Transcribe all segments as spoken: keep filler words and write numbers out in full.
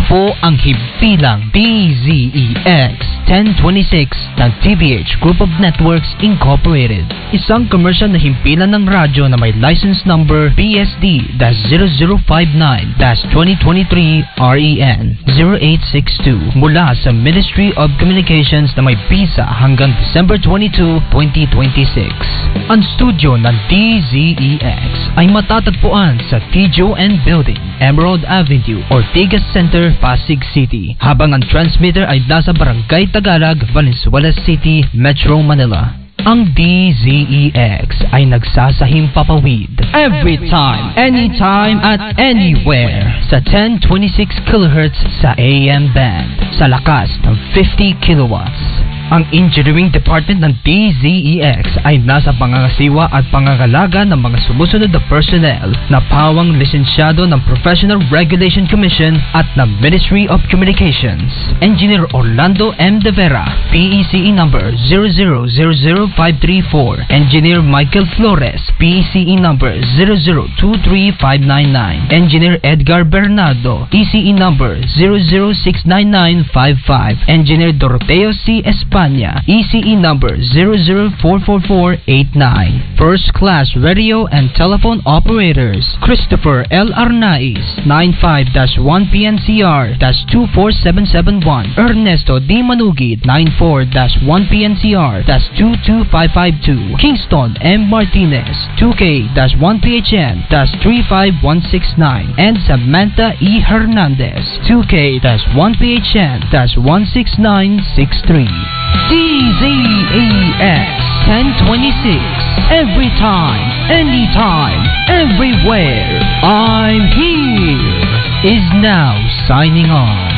po ang himpilang D Z E X ten twenty-six ng T V H Group of Networks Incorporated. Isang commercial na himpilan ng radyo na may license number B S D zero zero five nine twenty twenty-three R E N zero eight six two mula sa Ministry of Communications na may visa hanggang December twenty-second, twenty twenty-six. Ang studio ng D Z E X ay matatagpuan sa T J O N Building, Emerald Avenue, Ortigas Center, Pasig City, habang ang transmitter ay nasa Barangay Tagalog, Valenzuela City, Metro Manila. Ang D Z E X ay nagsasahim papawid every time, anytime, at anywhere sa ten twenty-six kilohertz sa A M band sa lakas ng fifty kilowatts. Ang engineering department ng D Z E X ay nasa pangangasiwa at pangangalaga ng mga sumusunod na personnel na pawang lisensyado ng Professional Regulation Commission at ng Ministry of Communications. Engineer Orlando M. De Vera, P E C E number zero zero zero zero five three four. Engineer Michael Flores, P E C E number zero zero two three five nine nine. Engineer Edgar Bernardo, E C E number zero zero six nine nine five five. Engineer Doroteo C. Espada, E C E number zero zero four four four eight nine. First class radio and telephone operators Christopher L. Arnaiz, nine five one P N C R two four seven seven one. Ernesto D. Manugid, nine four one P N C R two two five five two. Kingston M. Martinez, two K one P H N three five one six nine. And Samantha E. Hernandez, two K one P H N one six nine six three. D Z E X ten twenty-six. Every time, anytime, everywhere. I'm here. Is now signing on.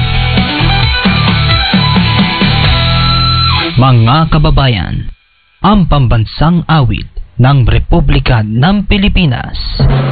Mga kababayan, ang pambansang awit ng Republika ng Pilipinas.